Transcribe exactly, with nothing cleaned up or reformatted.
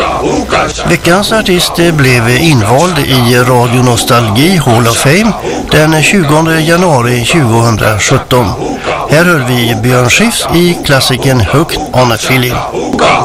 Veckans artist blev invald i Radio Nostalgi Hall of Fame den tjugonde januari tjugosjutton. Här hör vi Björn Skifs i klassiken Hooked on a Feeling.